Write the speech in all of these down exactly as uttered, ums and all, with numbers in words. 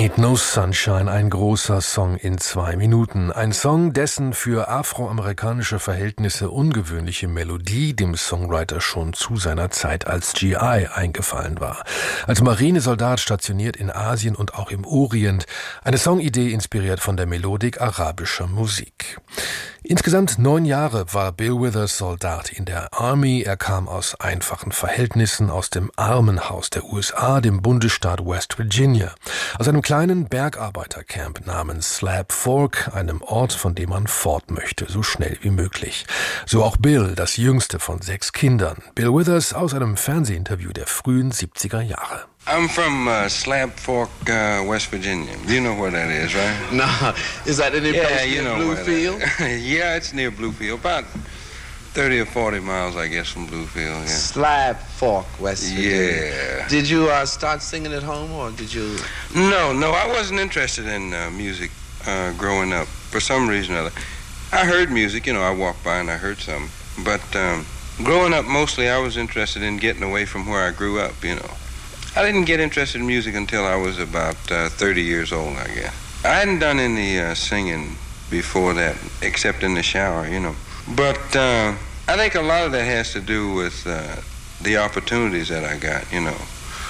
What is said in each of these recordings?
Ain't No Sunshine, ein großer Song in zwei Minuten. Ein Song, dessen für afroamerikanische Verhältnisse ungewöhnliche Melodie dem Songwriter schon zu seiner Zeit als G I eingefallen war. Als Marinesoldat stationiert in Asien und auch im Orient. Eine Songidee inspiriert von der Melodik arabischer Musik. Insgesamt neun Jahre war Bill Withers Soldat in der Army. Er kam aus einfachen Verhältnissen aus dem Armenhaus der U S A, dem Bundesstaat West Virginia. Aus einem kleinen Bergarbeitercamp namens Slab Fork, einem Ort, von dem man fort möchte, so schnell wie möglich. So auch Bill, das jüngste von sechs Kindern. Bill Withers aus einem Fernsehinterview der frühen siebziger Jahre. I'm from uh, Slab Fork, uh, West Virginia. You know where that is, right? No, is that any yeah, place you near know Bluefield? Yeah, it's near Bluefield, about thirty or forty miles, I guess, from Bluefield. Yeah. Slab Fork, West Virginia. Yeah. Did you uh, start singing at home, or did you? No, no, I wasn't interested in uh, music uh, growing up. For some reason or other, I heard music. You know, I walked by and I heard some. But um, growing up, mostly, I was interested in getting away from where I grew up. You know. I didn't get interested in music until I was about uh, thirty years old, I guess. I hadn't done any uh, singing before that, except in the shower, you know. But uh, I think a lot of that has to do with uh, the opportunities that I got, you know.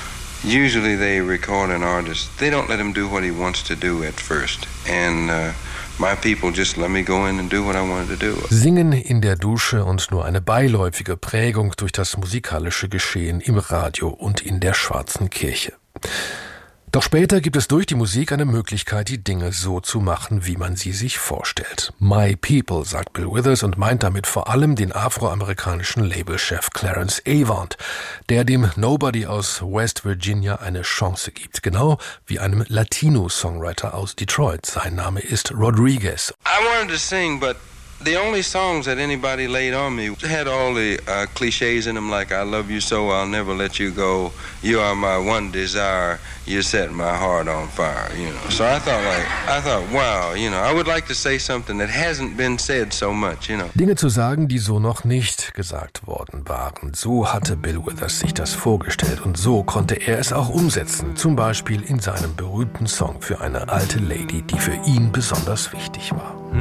Usually they record an artist, they don't let him do what he wants to do at first. And uh, my people just let me go in and do what I wanted to do. Singen in der Dusche und nur eine beiläufige Prägung durch das musikalische Geschehen im Radio und in der Schwarzen Kirche. Doch später gibt es durch die Musik eine Möglichkeit, die Dinge so zu machen, wie man sie sich vorstellt. My People, sagt Bill Withers und meint damit vor allem den afroamerikanischen Labelchef Clarence Avant, der dem Nobody aus West Virginia eine Chance gibt, genau wie einem Latino-Songwriter aus Detroit. Sein Name ist Rodriguez. I wanted to sing, but the only songs that anybody laid on me had all the uh, cliches in them, like I love you so, I'll never let you go, you are my one desire, you set my heart on fire, you know. So I thought like, I thought, wow, you know, I would like to say something that hasn't been said so much, you know. Dinge zu sagen, die so noch nicht gesagt worden waren. So hatte Bill Withers sich das vorgestellt und so konnte er es auch umsetzen. Zum Beispiel in seinem berühmten Song für eine alte Lady, die für ihn besonders wichtig war.